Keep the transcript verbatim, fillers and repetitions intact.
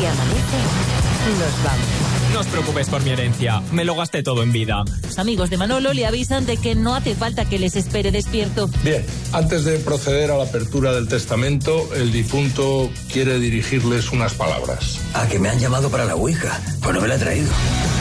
Si amanece, nos vamos. No os preocupéis por mi herencia, me lo gasté todo en vida. Los amigos de Manolo le avisan de que no hace falta que les espere despierto. Bien, antes de proceder a la apertura del testamento, el difunto quiere dirigirles unas palabras. Ah, que me han llamado para la ouija, pues no me la he traído.